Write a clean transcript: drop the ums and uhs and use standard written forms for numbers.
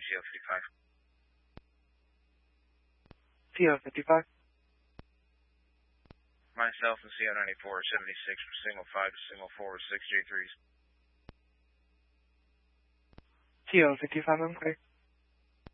CO55. CO55. Myself and CO94 76 from signal 5 to signal 4 with 6 J3s. CO55, I'm clear.